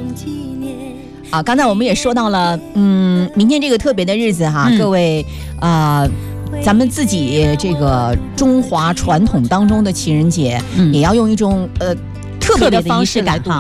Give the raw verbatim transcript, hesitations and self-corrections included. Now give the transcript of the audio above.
啊，刚才我们也说到了，嗯，明天这个特别的日子哈，嗯、各位啊、呃，咱们自己这个中华传统当中的情人节，嗯、也要用一种呃特别的方式来度